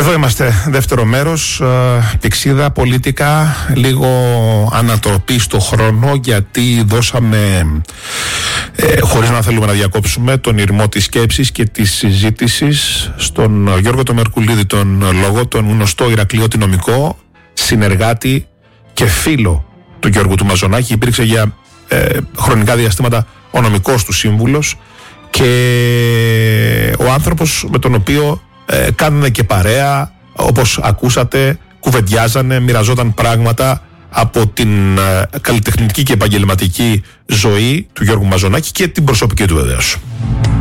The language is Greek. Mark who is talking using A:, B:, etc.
A: Εδώ είμαστε, δεύτερο μέρος, πηξίδα, πολιτικά, λίγο ανατροπή στο χρόνο, γιατί δώσαμε, χωρίς να θέλουμε να διακόψουμε, τον ηρμό της σκέψης και της συζήτησης στον Γιώργο το Μερκουλίδη, τον λόγο, τον γνωστό Ηρακλειώτη νομικό, συνεργάτη και φίλο του Γιώργου του Μαζονάκη. Υπήρξε για χρονικά διαστήματα ο νομικός του σύμβουλος και ο άνθρωπος με τον οποίο κάνουν και παρέα, όπως ακούσατε, κουβεντιάζανε, μοιραζόταν πράγματα από την καλλιτεχνική και επαγγελματική ζωή του Γιώργου Μαζονάκη και την προσωπική του βεβαίως.